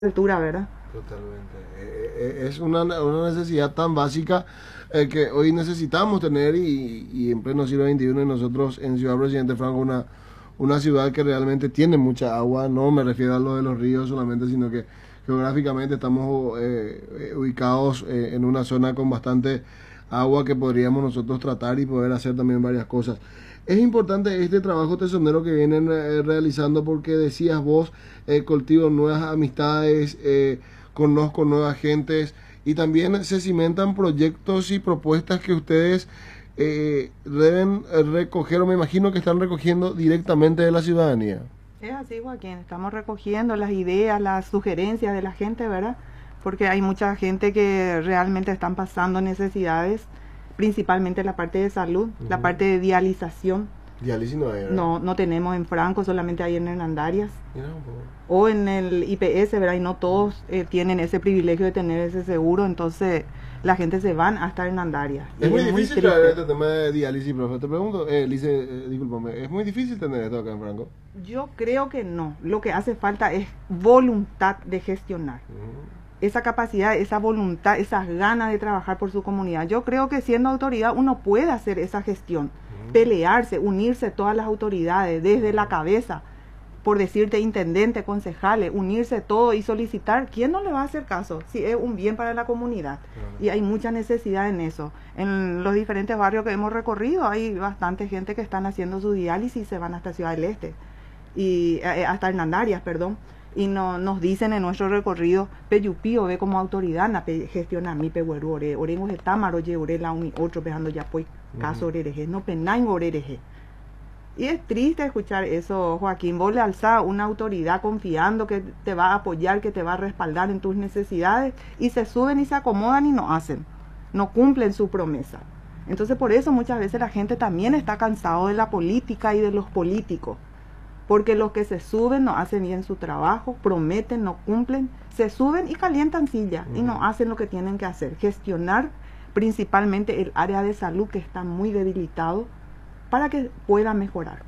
altura, ¿verdad? Totalmente. Es una necesidad tan básica que hoy necesitamos tener y en pleno siglo XXI y nosotros en Ciudad Presidente Franco, una ciudad que realmente tiene mucha agua. No me refiero a lo de los ríos solamente, sino que geográficamente estamos ubicados en una zona con bastante agua que podríamos nosotros tratar y poder hacer también varias cosas. Es importante este trabajo tesonero que vienen realizando porque decías vos, cultivo nuevas amistades, conozco nuevas gentes y también se cimentan proyectos y propuestas que ustedes deben recoger, o me imagino que están recogiendo directamente de la ciudadanía. Es así, Joaquín, estamos recogiendo las ideas, las sugerencias de la gente, ¿verdad? Porque hay mucha gente que realmente están pasando necesidades, principalmente la parte de salud, la parte de dialización. Diálisis no hay, ¿verdad? No tenemos en Franco, solamente hay en Hernandarias. Mira un poco. O en el IPS, ¿verdad? Y no todos tienen ese privilegio de tener ese seguro, entonces la gente se van hasta Hernandarias. Es Y muy es difícil triste. traer este tema de diálisis, profe. Te pregunto, Lice, discúlpame, ¿es muy difícil tener esto acá en Franco? Yo creo que no. Lo que hace falta es voluntad de gestionar. Esa capacidad, esa voluntad, esas ganas de trabajar por su comunidad. Yo creo que siendo autoridad uno puede hacer esa gestión, pelearse, unirse todas las autoridades, desde la cabeza, por decirte intendente, concejales, unirse todo y solicitar. ¿Quién no le va a hacer caso si es un bien para la comunidad? Y hay mucha necesidad en eso. En los diferentes barrios que hemos recorrido hay bastante gente que están haciendo su diálisis y se van hasta Ciudad del Este, y hasta Hernandarias, perdón. Y nos dicen en nuestro recorrido, Peyupío ve como autoridad, na gestiona mi pehueru, orengo getámaro, ye orela un otro pejando ya pues caso orereje, no penain orereje. Y es triste escuchar eso, Joaquín. Vos le alzás una autoridad confiando que te va a apoyar, que te va a respaldar en tus necesidades, y se suben y se acomodan y no hacen, no cumplen su promesa. Entonces por eso muchas veces la gente también está cansado de la política y de los políticos. Porque los que se suben no hacen bien su trabajo, prometen, no cumplen, se suben y calientan silla y no hacen lo que tienen que hacer. Gestionar principalmente el área de salud, que está muy debilitado, para que pueda mejorar.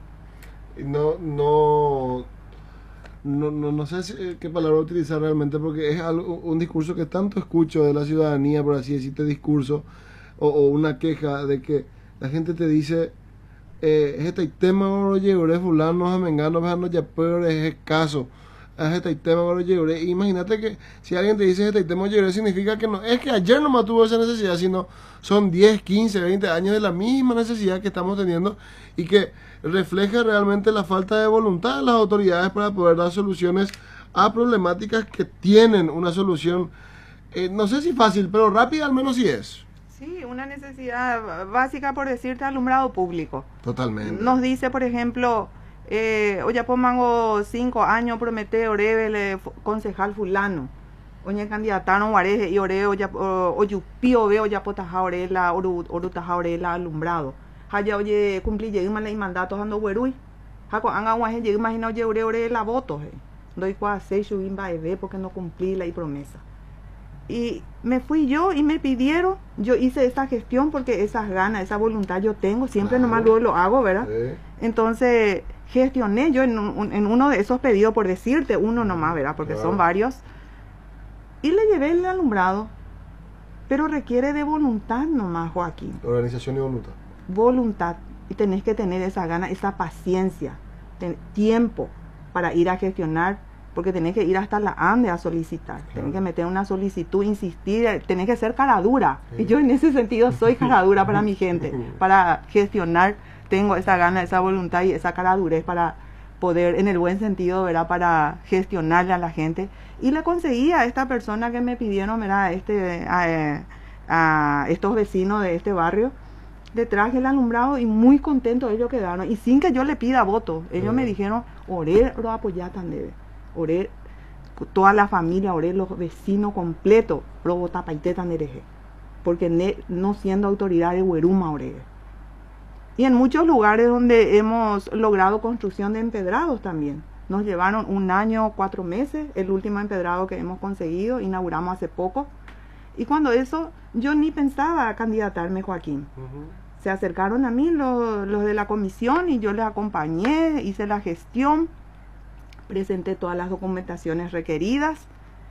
No sé qué palabra utilizar realmente, porque es un discurso que tanto escucho de la ciudadanía, por así decirte, discurso o una queja de que la gente te dice este tema ahora llegaré fulano a mengano bajando ya peor es caso este tema ahora llegaré. Imagínate que si alguien te dice este tema llegaré, significa que no es que ayer nomás tuvo esa necesidad, sino son 10, 15, 20 años de la misma necesidad que estamos teniendo, y que refleja realmente la falta de voluntad de las autoridades para poder dar soluciones a problemáticas que tienen una solución, no sé si fácil, pero rápida al menos sí es. Sí, una necesidad básica, por decirte, alumbrado público. Totalmente. Nos dice, por ejemplo, oye, pues mango 5 años promete orevele concejal fulano. Oye, candidataron guareje y ore oyupío veo ya potaja orela, orutaja orela alumbrado. Haya oye cumplí lleguima y mandatos ando huerui. Jaco anga guaje lleguima y no ore la voto. Doy cua se subimba eve porque no cumplí la promesa. Y me fui yo y me pidieron, yo hice esa gestión porque esas ganas, esa voluntad yo tengo, siempre Claro. nomás luego lo hago, ¿verdad? Sí. Entonces gestioné yo en uno de esos pedidos, por decirte uno nomás, ¿verdad? Porque Claro. son varios, y le llevé el alumbrado, pero requiere de voluntad nomás, Joaquín. Organización y voluntad. Voluntad, y tenés que tener esa gana, esa paciencia, tiempo para ir a gestionar, porque tenés que ir hasta la ANDE a solicitar, Claro. tenés que meter una solicitud, insistir, tenés que ser cara dura. Sí. Y yo en ese sentido soy cara dura para mi gente, para gestionar, tengo esa gana, esa voluntad y esa cara durez para poder, en el buen sentido, ¿verdad?, para gestionarle a la gente. Y le conseguí a esta persona que me pidieron, ¿verdad?, a estos vecinos de este barrio, le traje el alumbrado y muy contentos ellos quedaron, y sin que yo le pida voto, ellos me dijeron, oré, lo apoyar tan debe. Oré toda la familia, oré los vecinos completos, robo tapaiteta nereje, porque no siendo autoridad de Hueruma oré. Y en muchos lugares donde hemos logrado construcción de empedrados también, nos llevaron 1 año, 4 meses, el último empedrado que hemos conseguido, inauguramos hace poco, y cuando eso, yo ni pensaba candidatarme, Joaquín. Se acercaron a mí los de la comisión y yo les acompañé, hice la gestión, presenté todas las documentaciones requeridas